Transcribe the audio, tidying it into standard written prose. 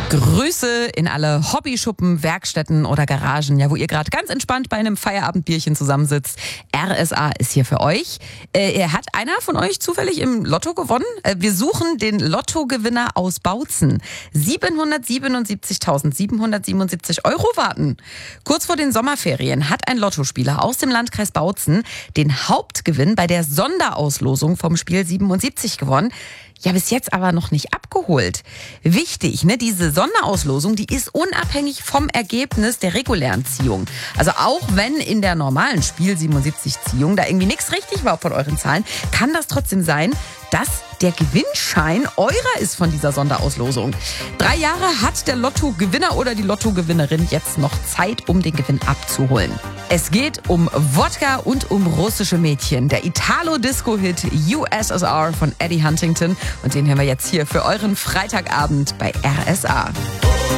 Grüße in alle Hobbyschuppen, Werkstätten oder Garagen, ja, wo ihr gerade ganz entspannt bei einem Feierabendbierchen zusammensitzt. RSA ist hier für euch. Hat einer von euch zufällig im Lotto gewonnen? Wir suchen den Lottogewinner aus Bautzen. 777.777 Euro warten. Kurz vor den Sommerferien hat ein Lottospieler aus dem Landkreis Bautzen den Hauptgewinn bei der Sonderauslosung vom Spiel 77 gewonnen. Ja, bis jetzt aber noch nicht abgeholt. Wichtig, ne? Diese Sonderauslosung, die ist unabhängig vom Ergebnis der regulären Ziehung. Also auch wenn in der normalen Spiel 77 Ziehung da irgendwie nichts richtig war von euren Zahlen, kann das trotzdem sein, dass der Gewinnschein eurer ist von dieser Sonderauslosung. 3 Jahre hat der Lottogewinner oder die Lottogewinnerin jetzt noch Zeit, um den Gewinn abzuholen. Es geht um Wodka und um russische Mädchen. Der Italo-Disco-Hit USSR von Eddie Huntington. Und den hören wir jetzt hier für euren Freitagabend bei RSA.